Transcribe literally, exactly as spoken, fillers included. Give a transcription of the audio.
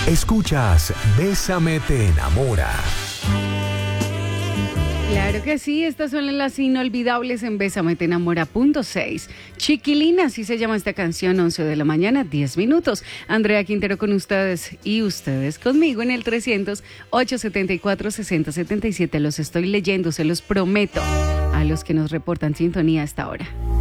Escuchas Bésame te enamora. Claro que sí, estas son las inolvidables en Bésame te enamora punto seis. Chiquilina, así se llama esta canción, once de la mañana, diez minutos. Andrea Quintero con ustedes y ustedes conmigo en el trescientos, ochocientos setenta y cuatro, sesenta setenta y siete. Los estoy leyendo, se los prometo, a los que nos reportan sintonía hasta ahora.